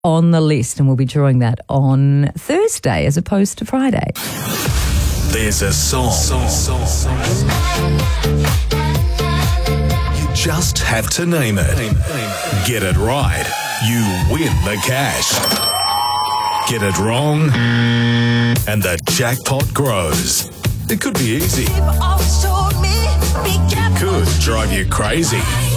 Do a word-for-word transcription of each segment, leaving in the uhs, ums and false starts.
on the list, and we'll be drawing that on Thursday as opposed to Friday. There's a song. song, song, song. You just have to name it. Get it right, you win the cash. Get it wrong, and the jackpot grows. It could be easy. It could drive you crazy.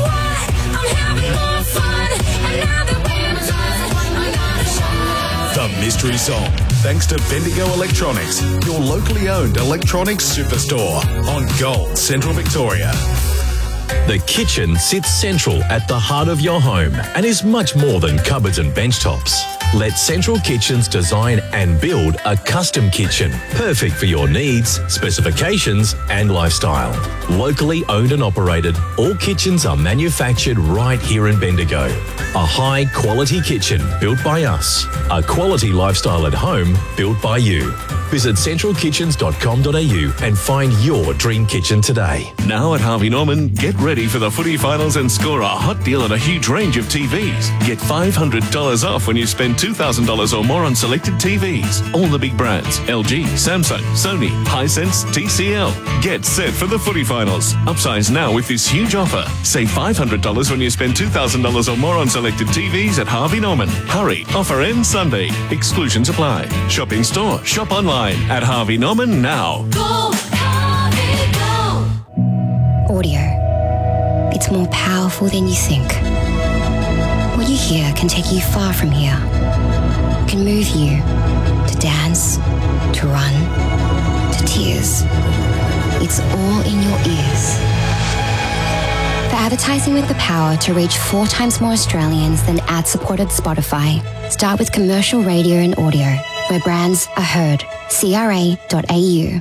The Mystery Song, thanks to Bendigo Electronics, your locally owned electronics superstore on Gold, Central Victoria. The kitchen sits central at the heart of your home and is much more than cupboards and benchtops. Let Central Kitchens design and build a custom kitchen, perfect for your needs, specifications and lifestyle. Locally owned and operated, all kitchens are manufactured right here in Bendigo. A high quality kitchen built by us. A quality lifestyle at home built by you. Visit central kitchens dot com dot a u and find your dream kitchen today. Now at Harvey Norman, get ready for the footy finals and score a hot deal on a huge range of T Vs. Get five hundred dollars off when you spend two thousand dollars or more on selected T Vs. All the big brands, L G, Samsung, Sony, Hisense, T C L. Get set for the footy finals. Upsize now with this huge offer. Save five hundred dollars when you spend two thousand dollars or more on selected T Vs at Harvey Norman. Hurry, offer ends Sunday. Exclusions apply. Shop in store, shop online at Harvey Norman now. Go, Harvey, go. Audio. It's more powerful than you think. What you hear can take you far from here. It can move you to dance, to run, to tears. It's all in your ears. For advertising with the power to reach four times more Australians than ad-supported Spotify, start with commercial radio and audio, where brands are heard. C R A dot A U.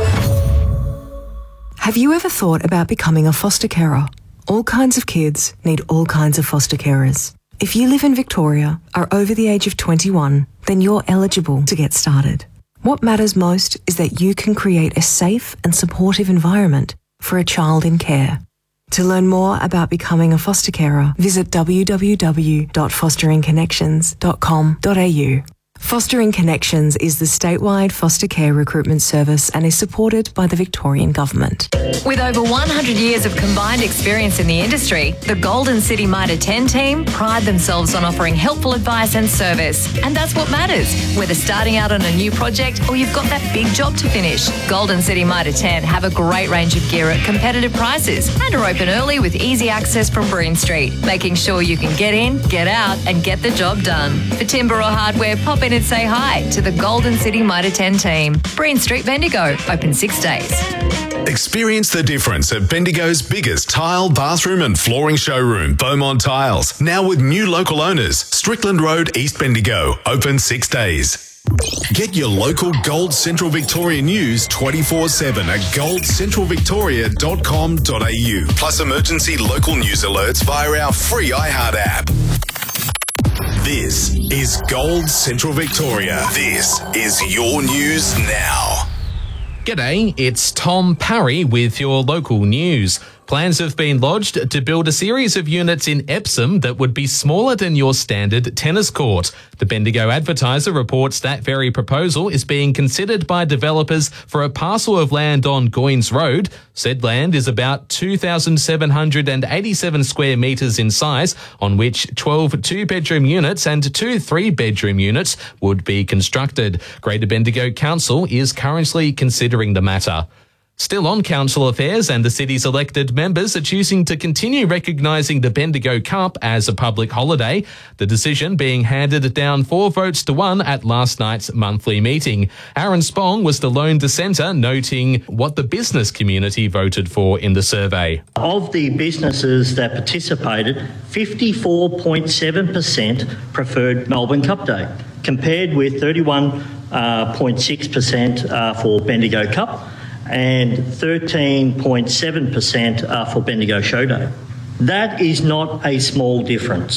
Have you ever thought about becoming a foster carer? All kinds of kids need all kinds of foster carers. If you live in Victoria, are over the age of twenty-one, then you're eligible to get started. What matters most is that you can create a safe and supportive environment for a child in care. To learn more about becoming a foster carer, visit w w w dot fostering connections dot com dot a u. Fostering Connections is the statewide foster care recruitment service and is supported by the Victorian Government. With over one hundred years of combined experience in the industry, the Golden City Mitre ten team pride themselves on offering helpful advice and service. And that's what matters, whether starting out on a new project or you've got that big job to finish. Golden City Mitre ten have a great range of gear at competitive prices and are open early with easy access from Breen Street, making sure you can get in, get out and get the job done. For timber or hardware, pop in and say hi to the Golden City Mitre ten team. Breen Street, Bendigo, open six days. Experience the difference at Bendigo's biggest tile, bathroom and flooring showroom, Beaumont Tiles. Now with new local owners, Strickland Road, East Bendigo, open six days. Get your local Gold Central Victoria news twenty-four seven at gold central victoria dot com dot a u. Plus emergency local news alerts via our free iHeart app. This is Gold Central Victoria. This is your news now. G'day, it's Tom Parry with your local news. Plans have been lodged to build a series of units in Epsom that would be smaller than your standard tennis court. The Bendigo Advertiser reports that very proposal is being considered by developers for a parcel of land on Goynes Road. Said land is about two thousand seven hundred eighty-seven square metres in size, on which twelve two-bedroom units and two three-bedroom units would be constructed. Greater Bendigo Council is currently considering the matter. Still on council affairs, and the city's elected members are choosing to continue recognising the Bendigo Cup as a public holiday, the decision being handed down four votes to one at last night's monthly meeting. Aaron Spong was the lone dissenter, noting what the business community voted for in the survey. Of the businesses that participated, fifty-four point seven percent preferred Melbourne Cup Day, compared with thirty-one point six percent uh, for Bendigo Cup and thirteen point seven percent uh, for Bendigo Show Day. That is not a small difference.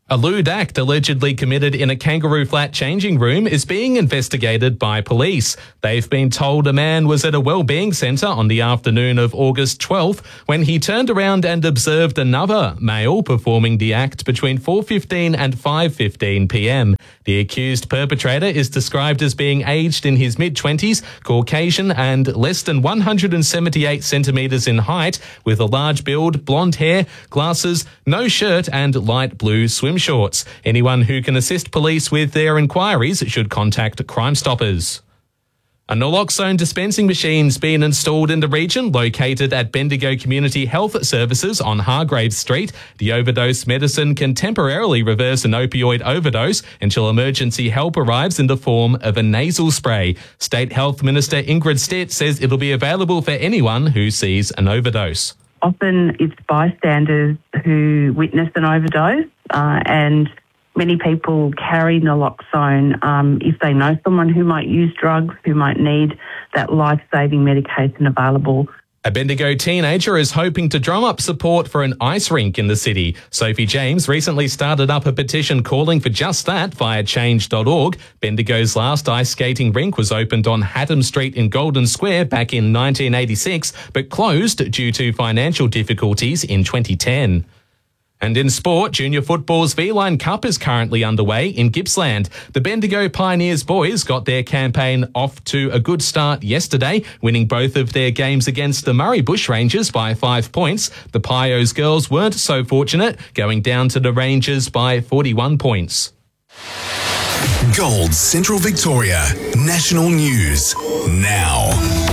A lewd act allegedly committed in a Kangaroo Flat changing room is being investigated by police. They've been told a man was at a wellbeing centre on the afternoon of August twelfth when he turned around and observed another male performing the act between four fifteen and five fifteen p m. The accused perpetrator is described as being aged in his mid-twenties, Caucasian and less than one hundred seventy-eight centimetres in height, with a large build, blonde hair, glasses, no shirt and light blue swim shorts. Anyone who can assist police with their inquiries should contact Crime Stoppers. A naloxone dispensing machine's been installed in the region, located at Bendigo Community Health Services on Hargraves Street. The overdose medicine can temporarily reverse an opioid overdose until emergency help arrives in the form of a nasal spray. State Health Minister Ingrid Stitt says it'll be available for anyone who sees an overdose. Often it's bystanders who witness an overdose, uh, and many people carry naloxone um, if they know someone who might use drugs, who might need that life-saving medication available. A Bendigo teenager is hoping to drum up support for an ice rink in the city. Sophie James recently started up a petition calling for just that via change dot org. Bendigo's last ice skating rink was opened on Haddam Street in Golden Square back in nineteen eighty-six, but closed due to financial difficulties in twenty ten. And in sport, Junior Football's V-Line Cup is currently underway in Gippsland. The Bendigo Pioneers boys got their campaign off to a good start yesterday, winning both of their games against the Murray Bushrangers by five points. The Pios girls weren't so fortunate, going down to the Rangers by forty-one points. Gold Central Victoria National News now.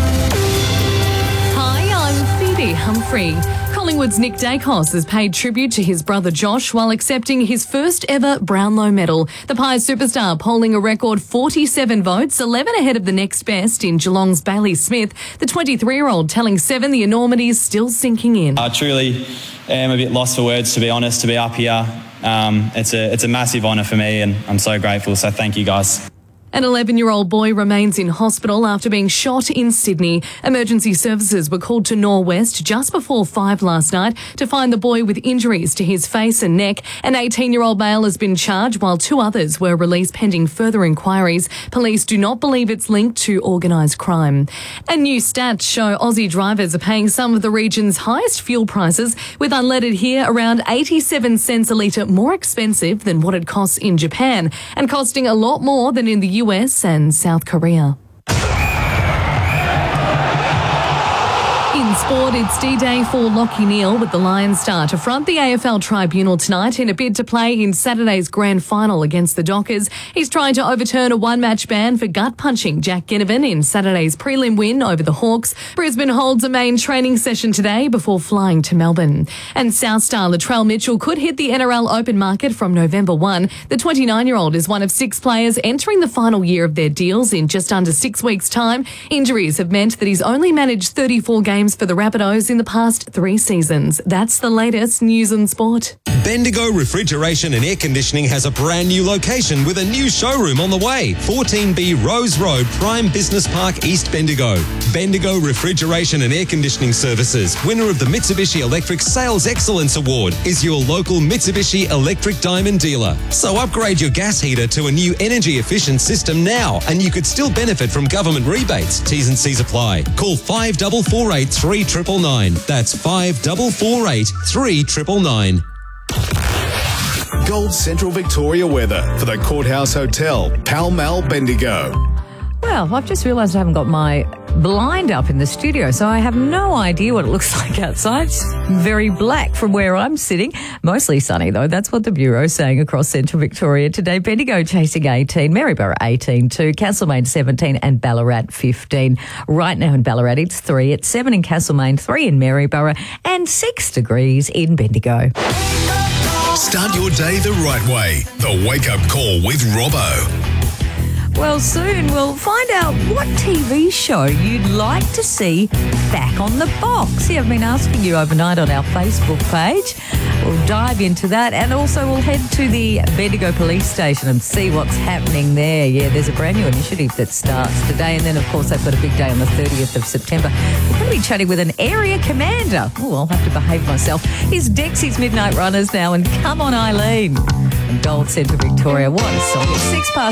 Hi, I'm Phoebe Humphrey. Collingwood's Nick Dacos has paid tribute to his brother Josh while accepting his first ever Brownlow medal. The Pies superstar polling a record forty-seven votes, eleven ahead of the next best in Geelong's Bailey Smith. The twenty-three-year-old telling Seven the enormity is still sinking in. I truly am a bit lost for words, to be honest, to be up here. Um, it's a it's a massive honour for me, and I'm so grateful, so thank you guys. An eleven-year-old boy remains in hospital after being shot in Sydney. Emergency services were called to Norwest just before five last night to find the boy with injuries to his face and neck. An eighteen-year-old male has been charged while two others were released pending further inquiries. Police do not believe it's linked to organised crime. And new stats show Aussie drivers are paying some of the region's highest fuel prices, with unleaded here around eighty-seven cents a litre more expensive than what it costs in Japan, and costing a lot more than in the U S and South Korea. In sport, it's D-Day for Lachie Neale, with the Lions star to front the A F L Tribunal tonight in a bid to play in Saturday's grand final against the Dockers. He's trying to overturn a one-match ban for gut-punching Jack Ginnivan in Saturday's prelim win over the Hawks. Brisbane holds a main training session today before flying to Melbourne. And South star Latrell Mitchell could hit the N R L Open market from November first. The twenty-nine-year-old is one of six players entering the final year of their deals in just under six weeks' time. Injuries have meant that he's only managed thirty-four games for the Rabbitohs in the past three seasons. That's the latest news and sport. Bendigo Refrigeration and Air Conditioning has a brand new location with a new showroom on the way. fourteen B Rose Road, Prime Business Park, East Bendigo. Bendigo Refrigeration and Air Conditioning Services, winner of the Mitsubishi Electric Sales Excellence Award, is your local Mitsubishi Electric Diamond dealer. So upgrade your gas heater to a new energy efficient system now, and you could still benefit from government rebates. T's and C's apply. Call five four four eight, three nine nine. That's five four four eight, three nine nine. Gold Central Victoria weather for the Courthouse Hotel, Pall Mall, Bendigo. Well, I've just realised I haven't got my blind up in the studio, so I have no idea what it looks like outside. It's very black from where I'm sitting. Mostly sunny, though. That's what the Bureau's saying across Central Victoria today. Bendigo chasing eighteen, Maryborough eighteen too, Castlemaine seventeen and Ballarat fifteen. Right now in Ballarat it's three, it's seven in Castlemaine, three in Maryborough and six degrees in Bendigo. Start your day the right way. The Wake Up Call with Robbo. Well, soon we'll find out what T V show you'd like to see back on the box. Yeah, I've been asking you overnight on our Facebook page. We'll dive into that, and also we'll head to the Bendigo Police Station and see what's happening there. Yeah, there's a brand new initiative that starts today, and then, of course, they've got a big day on the thirtieth of September. We're going to be chatting with an area commander. Oh, I'll have to behave myself. Here's Dexy's Midnight Runners now, and come on, Eileen. And Gold Centre Victoria. What a song. It's six past